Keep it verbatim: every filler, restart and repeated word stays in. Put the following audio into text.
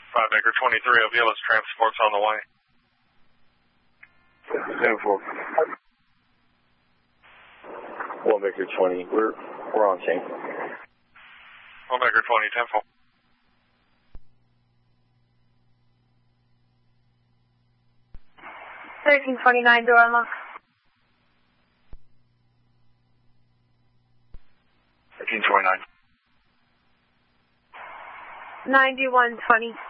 five Baker twenty-three, Ovilas transport's on the way. ten four. one Baker twenty, we're, we're on scene. one Baker twenty, ten four. thirteen twenty-nine, door unlock. thirteen twenty-nine. ninety-one twenty.